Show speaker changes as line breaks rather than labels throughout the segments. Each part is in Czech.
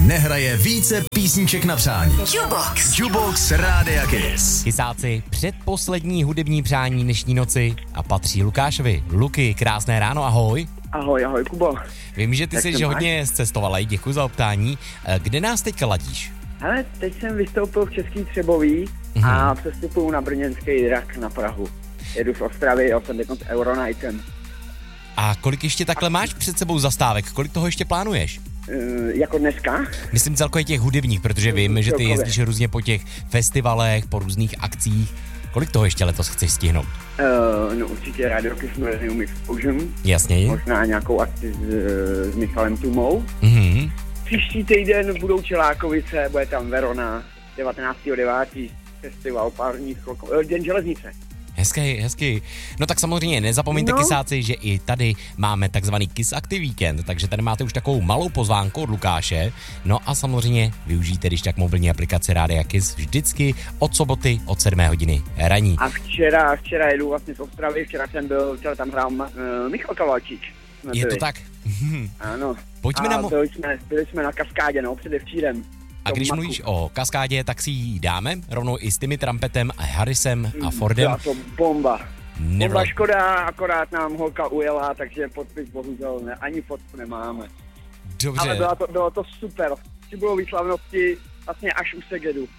nehraje více písniček na přání. Jukebox Rádia Kiss.
Kysáci, předposlední hudební přání dnešní noci a patří Lukášovi. Luky, krásné ráno, ahoj.
Ahoj, Kubo.
Vím, že ty jsi hodně cestovala, děkuji za optání. Kde nás teďka ladíš?
Hele, teď jsem vystoupil v Český Třebový a přestupuju na brněnský drak na Prahu. Jedu z Ostravy, jel jsem teď Euronightem.
A kolik ještě takhle máš před sebou zastávek? Kolik toho ještě plánuješ?
Jako dneska?
Myslím celkově těch hudebních, protože vím, že ty jezdíš různě po těch festivalech, po různých akcích. Kolik toho ještě letos chceš stihnout?
No určitě Radio Kiss Millennium Explosion.
Jasně.
Možná nějakou akci s Michalem Tumou.
Mhm.
Příští týden budou Čelákovice, bude tam Verona, 19.9. festival pární Den železnice.
Hezký. No tak samozřejmě nezapomeňte, kysáci, že i tady máme takzvaný Kiss Active Weekend, takže tady máte už takovou malou pozvánku od Lukáše. No a samozřejmě využijte když tak mobilní aplikaci Rádia Kiss vždycky od soboty od 7 hodiny raní.
A včera jedu vlastně z Ostravy, včera tam hrál Michal Kovalčík.
Je to tak?
Ano.
Pojďme na
byli jsme na Kaskádě, předevčírem.
A když mluvíš o Kaskádě, tak si ji dáme rovnou i s Timmy Trumpetem a Harrisem a Fordem.
Byla to bomba. Bomba škoda, akorát nám holka ujela, takže podpis bohužel ani fotku nemáme.
Dobře.
Ale bylo to super. Bylo slavnosti vlastně až u Segedu.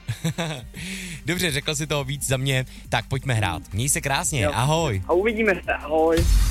Dobře, řekl si toho víc za mě, tak pojďme hrát. Měj se krásně,
jo.
Ahoj.
A uvidíme se, ahoj.